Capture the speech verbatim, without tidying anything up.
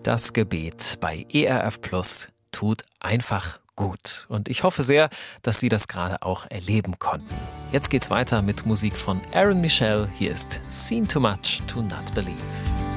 Das Gebet bei E R F Plus tut einfach gut. Und ich hoffe sehr, dass Sie das gerade auch erleben konnten. Jetzt geht's weiter mit Musik von Aaron Michel. Hier ist Seen Too Much to Not Believe.